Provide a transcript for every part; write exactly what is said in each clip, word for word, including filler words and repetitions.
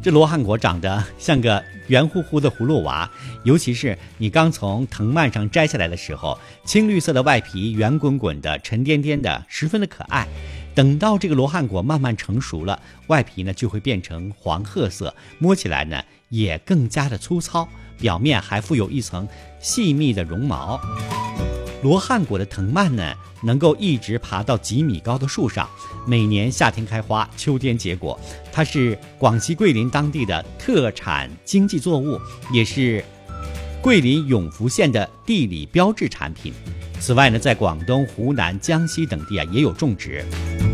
这罗汉果长得像个圆乎乎的葫芦娃，尤其是你刚从藤蔓上摘下来的时候，青绿色的外皮圆滚滚的、沉甸甸的，十分的可爱。等到这个罗汉果慢慢成熟了，外皮呢就会变成黄褐色，摸起来呢也更加的粗糙，表面还附有一层细密的绒毛。罗汉果的藤蔓呢，能够一直爬到几米高的树上，每年夏天开花，秋天结果。它是广西桂林当地的特产经济作物，也是桂林永福县的地理标志产品。此外呢，在广东、湖南、江西等地啊也有种植。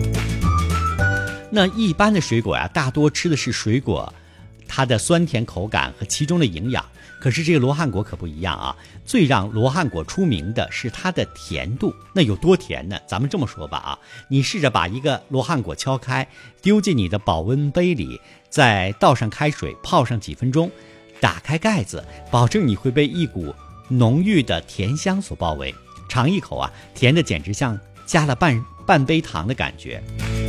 那一般的水果啊，大多吃的是水果它的酸甜口感和其中的营养。可是这个罗汉果可不一样啊，最让罗汉果出名的是它的甜度。那有多甜呢？咱们这么说吧啊，你试着把一个罗汉果敲开，丢进你的保温杯里，再倒上开水泡上几分钟，打开盖子，保证你会被一股浓郁的甜香所包围。尝一口啊，甜的简直像加了半半杯糖的感觉。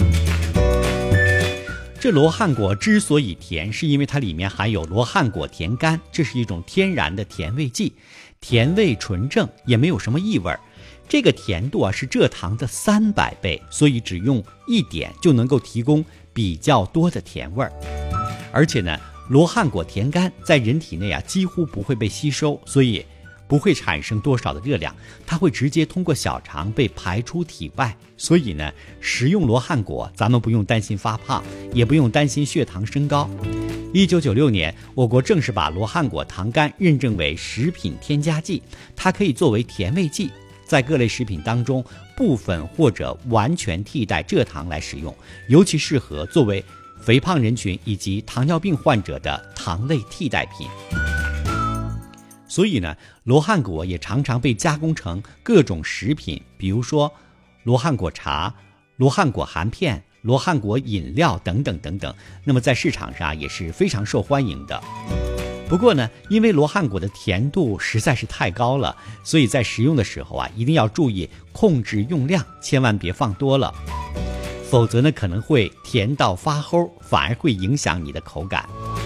这罗汉果之所以甜，是因为它里面含有罗汉果甜苷，这是一种天然的甜味剂，甜味纯正，也没有什么异味。这个甜度啊是蔗糖的三百倍，所以只用一点就能够提供比较多的甜味儿。而且呢，罗汉果甜苷在人体内啊几乎不会被吸收，所以不会产生多少的热量，它会直接通过小肠被排出体外。所以呢，食用罗汉果，咱们不用担心发胖，也不用担心血糖升高。一九九六年，我国正式把罗汉果糖苷认证为食品添加剂，它可以作为甜味剂，在各类食品当中部分或者完全替代蔗糖来使用，尤其适合作为肥胖人群以及糖尿病患者的糖类替代品。所以呢，罗汉果也常常被加工成各种食品，比如说罗汉果茶、罗汉果含片、罗汉果饮料等等等等。那么在市场上也是非常受欢迎的。不过呢，因为罗汉果的甜度实在是太高了，所以在食用的时候啊，一定要注意控制用量，千万别放多了，否则呢可能会甜到发齁，反而会影响你的口感。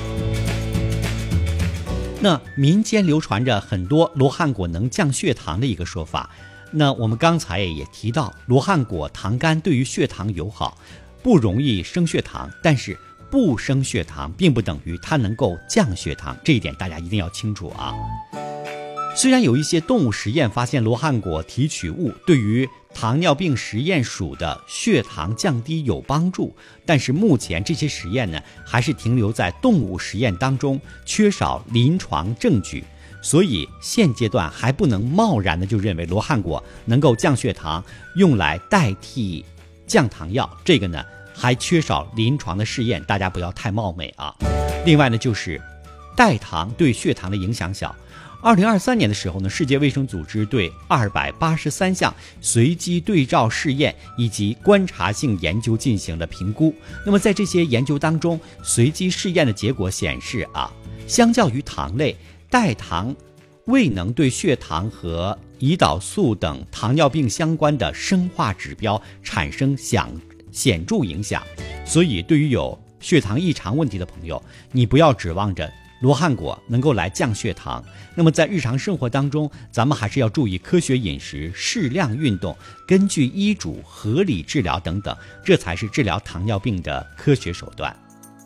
那民间流传着很多罗汉果能降血糖的一个说法。那我们刚才也提到，罗汉果糖苷对于血糖友好，不容易升血糖，但是不升血糖并不等于它能够降血糖，这一点大家一定要清楚啊。虽然有一些动物实验发现罗汉果提取物对于糖尿病实验鼠的血糖降低有帮助，但是目前这些实验呢，还是停留在动物实验当中，缺少临床证据，所以现阶段还不能贸然的就认为罗汉果能够降血糖，用来代替降糖药，这个呢还缺少临床的试验，大家不要太冒昧啊。另外呢，就是代糖对血糖的影响小。二零二三年的时候呢，世界卫生组织对二百八十三项随机对照试验以及观察性研究进行了评估。那么在这些研究当中，随机试验的结果显示啊，相较于糖类，代糖未能对血糖和胰岛素等糖尿病相关的生化指标产生显显著影响。所以对于有血糖异常问题的朋友，你不要指望着罗汉果能够来降血糖。那么在日常生活当中，咱们还是要注意科学饮食、适量运动，根据医嘱合理治疗等等，这才是治疗糖尿病的科学手段。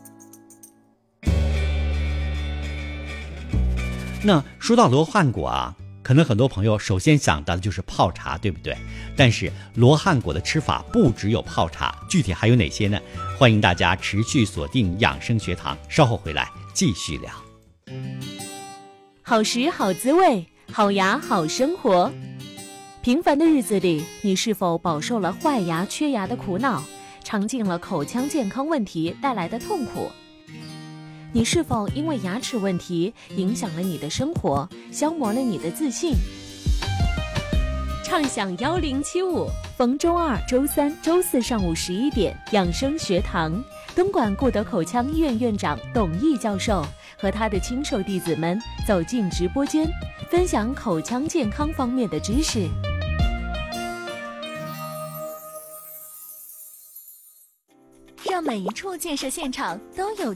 那说到罗汉果啊，可能很多朋友首先想到的就是泡茶，对不对？但是罗汉果的吃法不只有泡茶，具体还有哪些呢？欢迎大家持续锁定养生学堂，稍后回来继续聊。 好食好滋味，好牙好生活。平凡的日子里，你是否饱受了坏牙缺牙的苦恼，尝尽了口腔健康问题带来的痛苦？你是否因为牙齿问题影响了你的生活，消磨了你的自信？畅享幺零七五，逢周二、周三、周四上午十一点，养生学堂，东莞顾德口腔医院院长董毅教授和他的亲授弟子们走进直播间，分享口腔健康方面的知识。 让每一处建设现场都有